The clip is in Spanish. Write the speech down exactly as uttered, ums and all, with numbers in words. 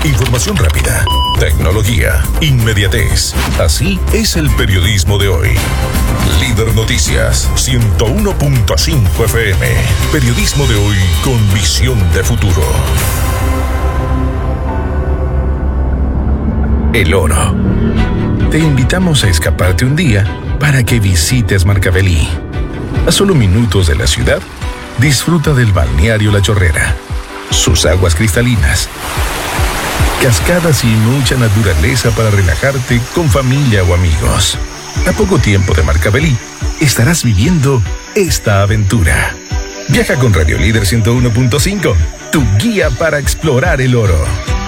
Información rápida, tecnología, inmediatez. Así es el periodismo de hoy. Líder Noticias ciento uno punto cinco F M. Periodismo de hoy con visión de futuro. El oro. Te invitamos a escaparte un día para que visites Marcavelí. A solo minutos de la ciudad, disfruta del balneario La Chorrera. Sus aguas cristalinas, cascadas y mucha naturaleza para relajarte con familia o amigos. A poco tiempo de Marcavelí, estarás viviendo esta aventura. Viaja con Radio Líder ciento uno punto cinco, tu guía para explorar el oro.